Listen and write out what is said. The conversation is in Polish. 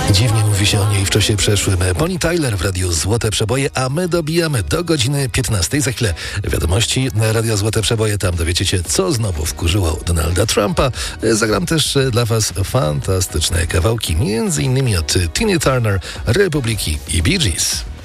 Dziwnie mówi się o niej w czasie przeszłym. Bonnie Tyler w Radiu Złote Przeboje, a my dobijamy do godziny 15. Za chwilę wiadomości Radio Złote Przeboje. Tam dowiecie się, co znowu wkurzyło Donalda Trumpa. Zagram też dla Was fantastyczne kawałki, między innymi od Tina Turner, Republiki i Bee Gees.